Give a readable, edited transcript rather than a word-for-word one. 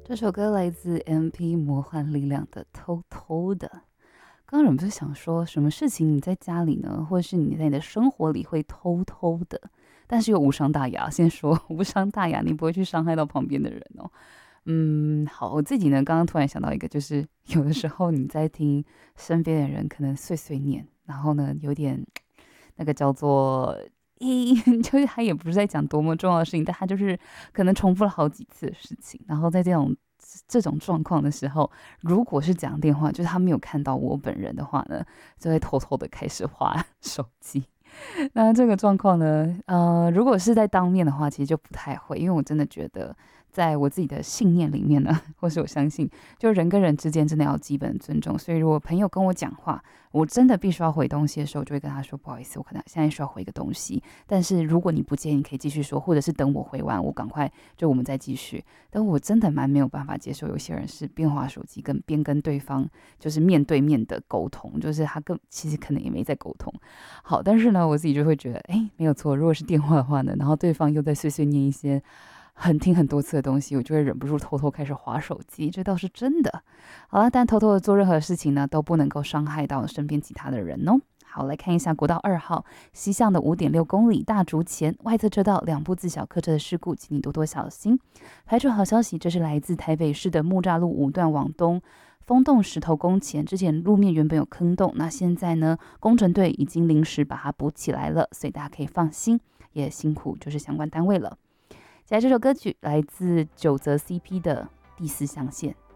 这首歌来自 MP 魔幻力量的《偷偷的》。刚刚忍不住想说，什么事情你在家里呢，或者是你在你的生活里会偷偷的，但是又无伤大雅。先说无伤大雅，你不会去伤害到旁边的人哦。好，我自己呢，刚刚突然想到一个，就是有的时候你在听身边的人可能碎碎念，然后呢，有点那个叫做就是他也不是在讲多么重要的事情，但他就是可能重复了好几次的事情，然后在这种状况的时候，如果是讲电话，就是他没有看到我本人的话呢，就会偷偷的开始划手机。那这个状况呢，如果是在当面的话，其实就不太会，因为我真的觉得，在我自己的信念里面呢，或是我相信，就人跟人之间真的要基本的尊重。所以，如果朋友跟我讲话，我真的必须要回东西的时候，我就会跟他说：“不好意思，我可能现在需要回一个东西。但是如果你不介意，你可以继续说，或者是等我回完，我赶快就我们再继续。”但我真的蛮没有办法接受，有些人是边滑手机边跟对方就是面对面的沟通，就是他其实可能也没在沟通。好，但是呢，我自己就会觉得，哎，没有错。如果是电话的话呢，然后对方又在碎碎念一些听很多次的东西，我就会忍不住偷偷开始划手机，这倒是真的。好了，但偷偷的做任何事情呢，都不能够伤害到身边其他的人哦。好，来看一下国道2号西向的5.6公里大竹前外侧车道2部自小客车的事故，请你多多小心。排除好消息，这是来自台北市的木栅路5段往东风洞石头工前，之前路面原本有坑洞，那现在呢，工程队已经临时把它补起来了，所以大家可以放心，也辛苦就是相关单位了。接下来这首歌曲来自九泽 CP 的《第四象限》。